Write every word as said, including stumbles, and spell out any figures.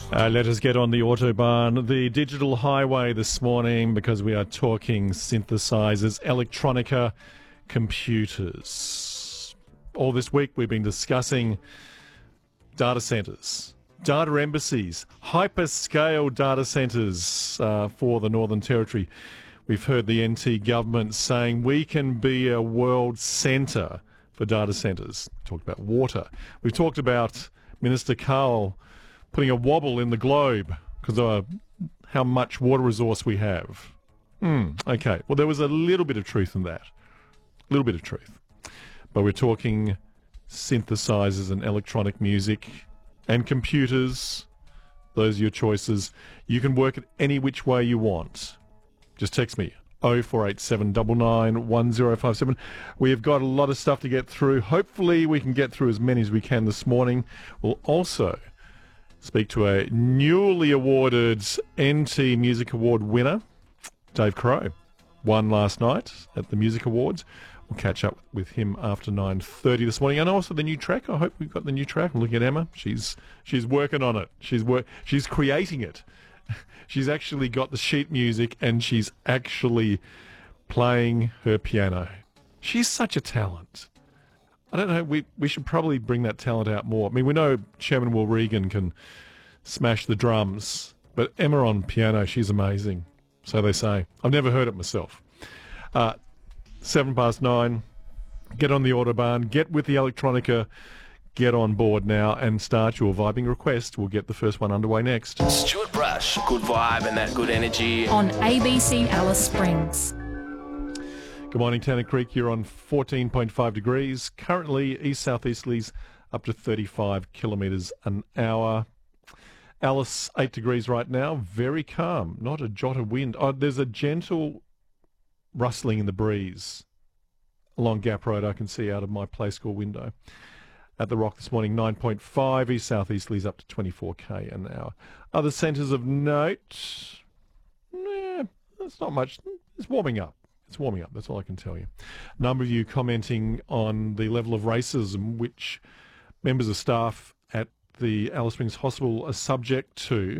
Uh, let us get on the Autobahn, the digital highway this morning, because we are talking synthesizers, electronica, computers. All this week we've been discussing data centers, data embassies, hyperscale data centers uh, for the Northern Territory. We've heard the N T government saying we can be a world centre for data centres. We talked about water. We've talked about Minister Carl putting a wobble in the globe because of how much water resource we have. Hmm, okay, well, there was a little bit of truth in that. A little bit of truth. But we're talking synthesizers and electronic music and computers. Those are your choices. You can work it any which way you want. Just text me, oh four eight seven nine nine one oh five seven. We have got a lot of stuff to get through. Hopefully we can get through as many as we can this morning. We'll also speak to a newly awarded N T Music Award winner, Dave Crow. Won last night at the Music Awards. We'll catch up with him after nine thirty this morning. And also the new track. I hope we've got the new track. I'm looking at Emma. She's she's working on it. She's work. She's creating it. She's actually got the sheet music and she's actually playing her piano. She's such a talent. I don't know, we we should probably bring that talent out more. I mean, we know Chairman Will Regan can smash the drums, but Emma on piano, she's amazing. So they say. I've never heard it myself. Uh, seven past nine, get on the Autobahn, get with the electronica, get on board now and start your vibing request. We'll get the first one underway next. Stuart Brush, good vibe and that good energy. On A B C Alice Springs. Good morning, Tanner Creek. You're on fourteen point five degrees. Currently, east-southeasterlies up to thirty-five kilometres an hour. Alice, eight degrees right now. Very calm. Not a jot of wind. Oh, there's a gentle rustling in the breeze along Gap Road I can see out of my play school window. At the Rock this morning, nine point five. East-southeasterlies up to twenty-four k an hour. Other centres of note? Nah, that's not much. It's warming up. It's warming up, that's all I can tell you. A number of you commenting on the level of racism which members of staff at the Alice Springs Hospital are subject to.